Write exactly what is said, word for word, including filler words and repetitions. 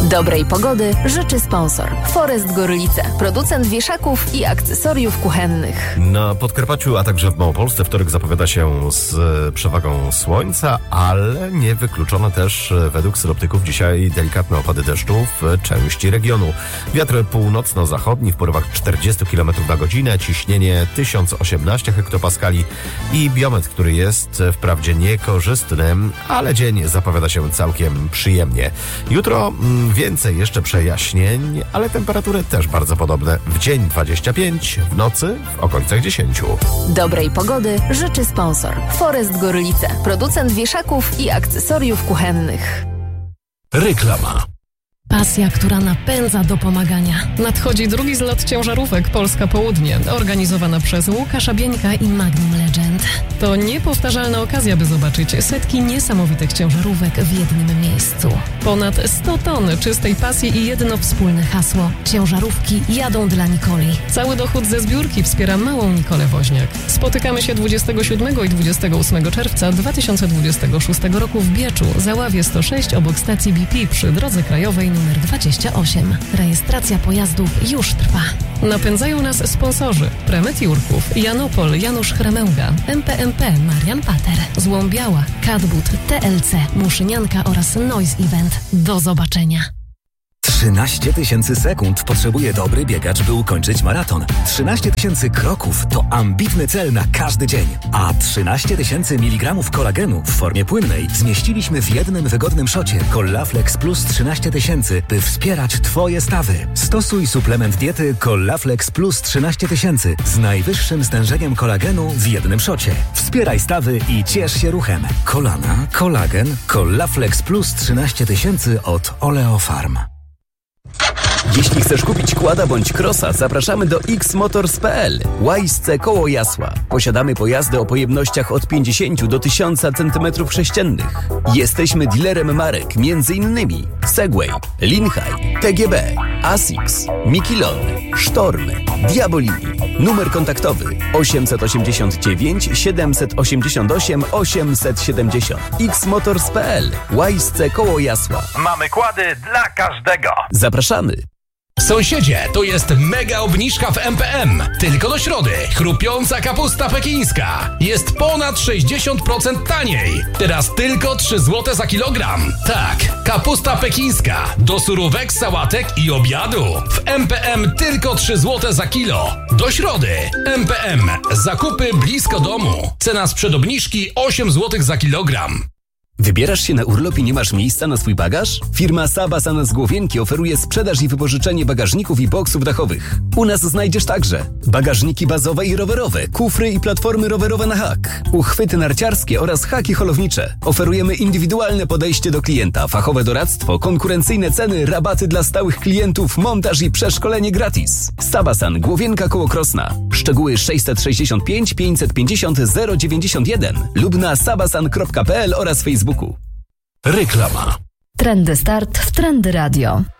Dobrej pogody życzy sponsor Forest Gorlice, producent wieszaków i akcesoriów kuchennych. Na Podkarpaciu, a także w Małopolsce wtorek zapowiada się z przewagą słońca, ale nie wykluczono też według synoptyków dzisiaj delikatne opady deszczu w części regionu. Wiatr północno-zachodni w porywach czterdzieści kilometrów na godzinę, ciśnienie tysiąc osiemnaście hektopaskali i biometr, który jest wprawdzie niekorzystny, ale dzień zapowiada się całkiem przyjemnie. Jutro więcej jeszcze przejaśnień, ale temperatury też bardzo podobne. W dzień dwadzieścia pięć, w nocy w okolicach dziesięć. Dobrej pogody życzy sponsor Forest Gorlice, producent wieszaków i akcesoriów kuchennych. Reklama. Pasja, która napędza do pomagania. Nadchodzi drugi zlot ciężarówek Polska Południe, organizowana przez Łukasza Bieńka i Magnum Legend. To niepowtarzalna okazja, by zobaczyć setki niesamowitych ciężarówek w jednym miejscu. Ponad sto ton czystej pasji i jedno wspólne hasło. Ciężarówki jadą dla Nikoli. Cały dochód ze zbiórki wspiera małą Nikolę Woźniak. Spotykamy się dwudziestego siódmego i dwudziestego ósmego czerwca dwa tysiące dwudziestego szóstego roku w Bieczu, Załawie sto sześć obok stacji B P przy drodze krajowej numer dwadzieścia osiem. Rejestracja pojazdów już trwa. Napędzają nas sponsorzy: Premet Jurków, Janopol, Janusz Chremełga, M P M P, Marian Pater, Złombiała, Cadbud, T L C, Muszynianka oraz Noise Event. Do zobaczenia. trzynaście tysięcy sekund potrzebuje dobry biegacz, by ukończyć maraton. trzynaście tysięcy kroków to ambitny cel na każdy dzień. A trzynaście tysięcy miligramów kolagenu w formie płynnej zmieściliśmy w jednym wygodnym szocie Collaflex Plus trzynaście tysięcy, by wspierać Twoje stawy. Stosuj suplement diety Collaflex Plus trzynaście tysięcy z najwyższym stężeniem kolagenu w jednym szocie. Wspieraj stawy i ciesz się ruchem. Kolana, kolagen, Collaflex Plus trzynaście tysięcy od Oleofarm. Jeśli chcesz kupić quada bądź crossa, zapraszamy do x motors kropka p l. Łajsce koło Jasła. Posiadamy pojazdy o pojemnościach od pięćdziesięciu do tysiąca centymetrów sześciennych. Jesteśmy dealerem marek m.in. Segway, Linhai, T G B, Asics, Mikilon, Sztorm, Diabolini. Numer kontaktowy osiemset osiemdziesiąt dziewięć siedemset osiemdziesiąt osiem osiemset siedemdziesiąt. x motors kropka p l. Łajsce koło Jasła. Mamy kłady dla każdego. Zapraszamy. Sąsiedzie, to jest mega obniżka w M P M. Tylko do środy. Chrupiąca kapusta pekińska. Jest ponad sześćdziesiąt procent taniej. Teraz tylko trzy złote za kilogram. Tak, kapusta pekińska. Do surówek, sałatek i obiadu. W M P M tylko trzy złote za kilo. Do środy. M P M. Zakupy blisko domu. Cena sprzed obniżki osiem złotych za kilogram. Wybierasz się na urlop i nie masz miejsca na swój bagaż? Firma Sabasan z Głowienki oferuje sprzedaż i wypożyczenie bagażników i boksów dachowych. U nas znajdziesz także bagażniki bazowe i rowerowe, kufry i platformy rowerowe na hak, uchwyty narciarskie oraz haki holownicze. Oferujemy indywidualne podejście do klienta, fachowe doradztwo, konkurencyjne ceny, rabaty dla stałych klientów, montaż i przeszkolenie gratis. Sabasan, Głowienka koło Krosna. Szczegóły sześćset sześćdziesiąt pięć pięćset pięćdziesiąt zero dziewięćdziesiąt jeden lub na sabasan kropka p l oraz Facebook. Reklama. Trendy Start w Trendy Radio.